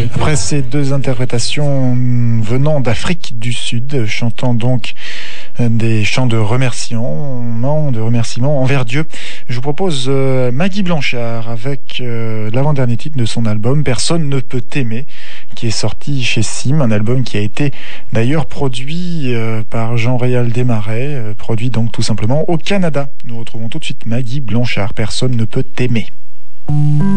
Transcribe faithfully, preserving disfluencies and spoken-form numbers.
Après ces deux interprétations venant d'Afrique du Sud, chantant donc des chants de remerciement, de remerciement envers Dieu, je vous propose euh, Maggie Blanchard avec euh, l'avant-dernier titre de son album Personne ne peut t'aimer, qui est sorti chez Sim, un album qui a été d'ailleurs produit euh, par Jean-Réal Desmarais, euh, produit donc tout simplement au Canada. Nous retrouvons tout de suite Maggie Blanchard, Personne ne peut t'aimer.